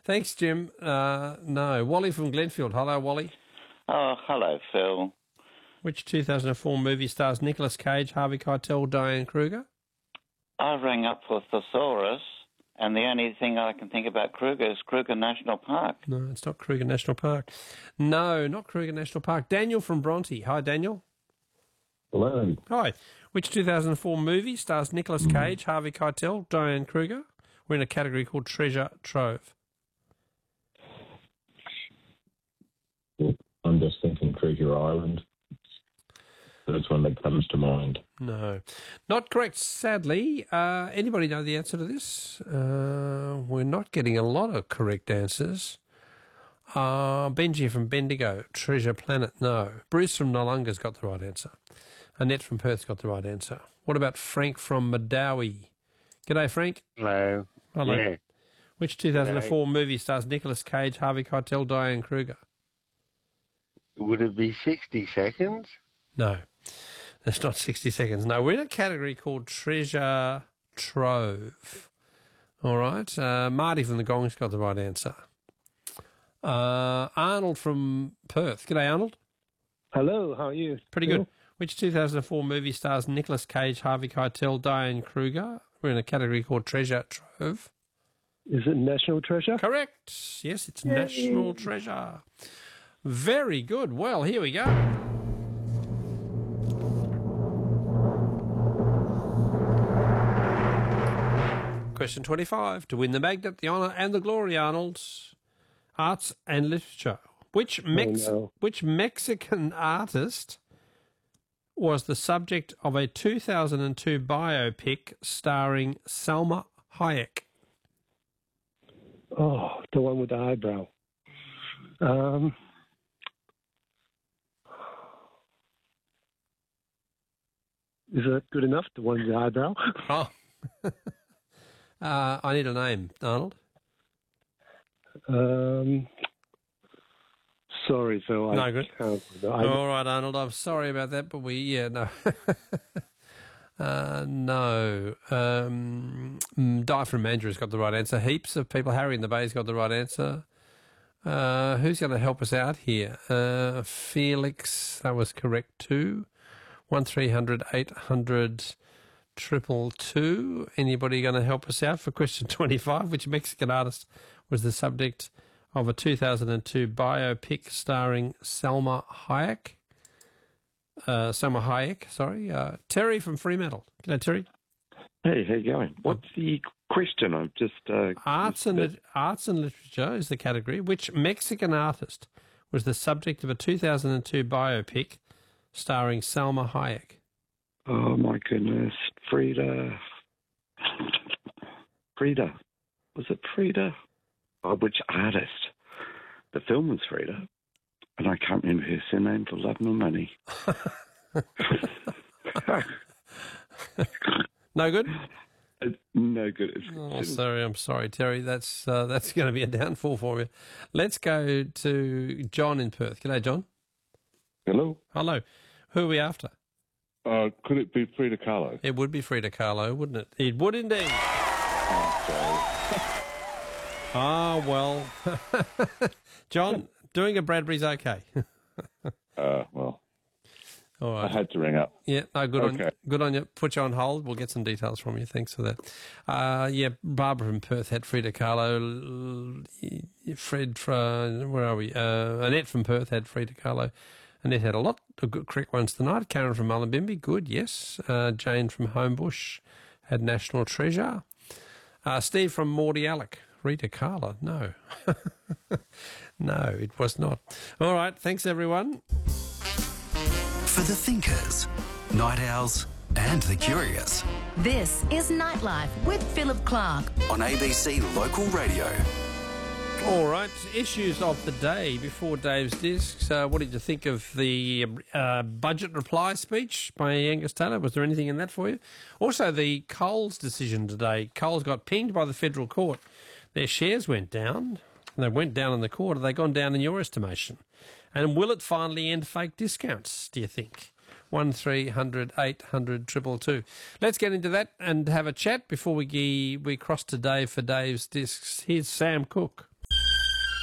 Thanks, Jim. No. Wally from Glenfield. Hello, Wally. Oh, hello, Phil. Which 2004 movie stars Nicolas Cage, Harvey Keitel, Diane Kruger? I rang up for Thesaurus, and the only thing I can think about Kruger is Kruger National Park. No, it's not Kruger National Park. No, not Kruger National Park. Daniel from Bronte. Hi, Daniel. Hello. Hi. Which 2004 movie stars Nicolas Cage, Harvey Keitel, Diane Kruger? We're in a category called Treasure Trove. I'm just thinking Treasure Island. That's one that comes to mind. No. Not correct, sadly. Anybody know the answer to this? We're not getting a lot of correct answers. Benji from Bendigo, Treasure Planet, no. Bruce from Nollunga's got the right answer. Annette from Perth's got the right answer. What about Frank from Madawi? G'day, Frank. Hello. Hello. Yeah. Which 2004 movie stars Nicolas Cage, Harvey Keitel, Diane Kruger? Would it be 60 seconds? No, that's not 60 seconds. No, we're in a category called Treasure Trove. All right. Marty from the Gong's got the right answer. Arnold from Perth. G'day, Arnold. Hello, how are you? Pretty good. Which 2004 movie stars Nicolas Cage, Harvey Keitel, Diane Kruger? We're in a category called Treasure Trove. Is it National Treasure? Correct. Yes, it's National Treasure. Very good. Well, here we go. Question 25. To win the magnet, the honour and the glory, Arnold. Arts and literature. Which Mexican artist was the subject of a 2002 biopic starring Salma Hayek? Oh, the one with the eyebrow. Is that good enough, the one with the eyebrow? Oh. I need a name, Arnold. Sorry, Phil. No good. All right, Arnold. I'm sorry about that, but no. No. Di from Mandurah's got the right answer. Heaps of people. Harry in the Bay's got the right answer. Who's going to help us out here? Felix, that was correct too. 1300 800 222. Anybody going to help us out for question 25? Which Mexican artist was the subject of a 2002 biopic starring Salma Hayek? Sorry. Terry from Fremantle. G'day, Terry. Hey, how you going? What's the question? I'm just... Arts and literature is the category. Which Mexican artist was the subject of a 2002 biopic starring Salma Hayek? Oh, my goodness. Frida. Was it Frida? Oh, which artist? The film was Frida. And I can't remember her surname for love nor money. No good? No good. I'm sorry, Terry. That's going to be a downfall for you. Let's go to John in Perth. G'day, John. Hello. Hello. Who are we after? Could it be Frida Kahlo? It would be Frida Kahlo, wouldn't it? It would indeed. Well. John, doing a Bradbury's okay. Well. All right. I had to ring up. Yeah, no, good on you. Put you on hold. We'll get some details from you. Thanks for that. Barbara from Perth had Frida Kahlo. Where are we? Annette from Perth had Frida Kahlo. Annette had a lot of good correct ones tonight. Karen from Mullumbimby, good, yes. Jane from Homebush had National Treasure. Steve from Mordialloc, Rita Kahlo, no. No, it was not. All right, thanks everyone. For the thinkers, night owls and the curious. This is Nightlife with Philip Clark on ABC Local Radio. All right, issues of the day before Dave's Discs. What did you think of the budget reply speech by Angus Taylor? Was there anything in that for you? Also, the Coles decision today. Coles got pinged by the federal court. Their shares went down. They went down in the court. Have they gone down in your estimation? And will it finally end fake discounts, do you think? 1300 800 222. Let's get into that and have a chat before we cross to Dave for Dave's Discs. Here's Sam Cooke.